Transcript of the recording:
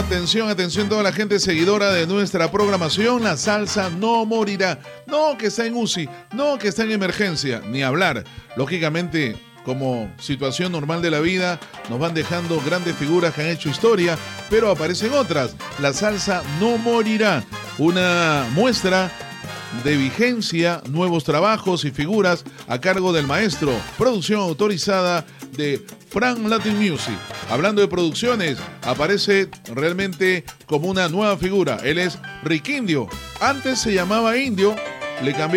Atención, atención toda la gente seguidora de nuestra programación. La salsa no morirá. No que está en UCI, no que está en emergencia, ni hablar. Lógicamente, como situación normal de la vida, nos van dejando grandes figuras que han hecho historia, pero aparecen otras. La salsa no morirá. Una muestra de vigencia, nuevos trabajos y figuras a cargo del maestro. Producción autorizada de Frank Latin Music. Hablando de producciones, aparece realmente como una nueva figura. Él es Rick Indio. Antes se llamaba Indio, le cambió